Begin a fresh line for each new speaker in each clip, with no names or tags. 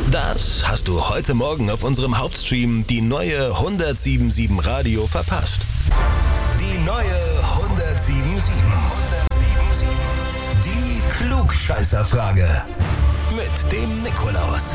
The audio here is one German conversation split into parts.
Das hast du heute Morgen auf unserem Hauptstream die neue 107.7 Radio verpasst. Die neue 107.7. Die Klugscheißerfrage mit dem Nikolaus.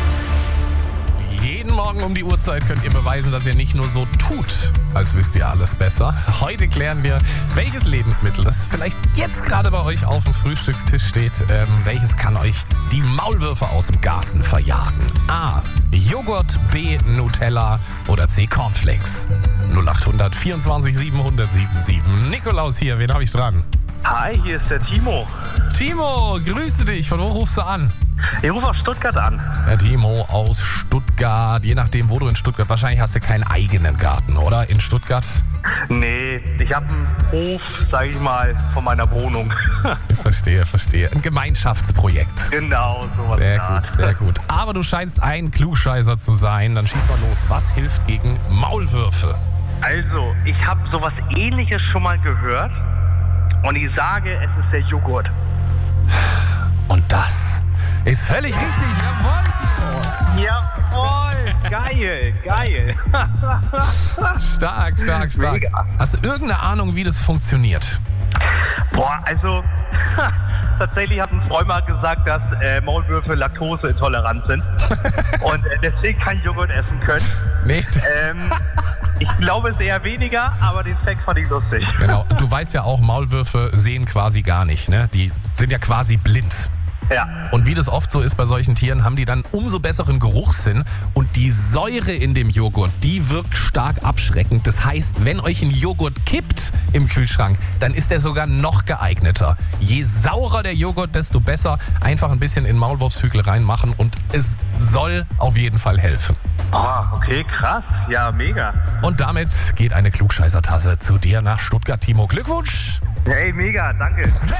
Jeden Morgen um die Uhrzeit könnt ihr beweisen, dass ihr nicht nur so tut, als wisst ihr alles besser. Heute klären wir, welches Lebensmittel, das vielleicht jetzt gerade bei euch auf dem Frühstückstisch steht, welches kann euch die Maulwürfe aus dem Garten verjagen? A. Joghurt, B. Nutella oder C. Cornflakes? 0800 24 700 77. Nikolaus hier, wen habe ich dran?
Hi, hier ist der Timo.
Timo, grüße dich. Von wo rufst du an?
Ich rufe aus Stuttgart an.
Der Timo aus Stuttgart. Je nachdem, wo du in Stuttgart... Wahrscheinlich hast du keinen eigenen Garten, oder? In Stuttgart?
Nee, ich habe einen Hof, sag ich mal, von meiner Wohnung.
Verstehe. Ein Gemeinschaftsprojekt.
Genau, sowas.
Sehr gut. Aber du scheinst ein Klugscheißer zu sein. Dann schieß mal los. Was hilft gegen Maulwürfe?
Also, ich habe sowas Ähnliches schon mal gehört. Und ich sage, es ist der Joghurt.
Und das ist völlig richtig. Jawohl,
Jawohl, geil.
Stark.
Mega.
Hast du irgendeine Ahnung, wie das funktioniert?
Boah, also tatsächlich hat ein Freund mal gesagt, dass Maulwürfe laktoseintolerant sind und deswegen kein Joghurt essen können.
Nee.
Ich glaube es eher weniger, aber den Fact fand ich lustig.
Genau. Du weißt ja auch, Maulwürfe sehen quasi gar nicht, ne? Die sind ja quasi blind.
Ja.
Und wie das oft so ist bei solchen Tieren, haben die dann umso besseren Geruchssinn und die Säure in dem Joghurt, die wirkt stark abschreckend. Das heißt, wenn euch ein Joghurt kippt im Kühlschrank, dann ist der sogar noch geeigneter. Je saurer der Joghurt, desto besser. Einfach ein bisschen in Maulwurfshügel reinmachen und es soll auf jeden Fall helfen.
Ah, okay, krass. Ja, mega.
Und damit geht eine Klugscheißertasse zu dir nach Stuttgart, Timo. Glückwunsch!
Hey, mega, danke.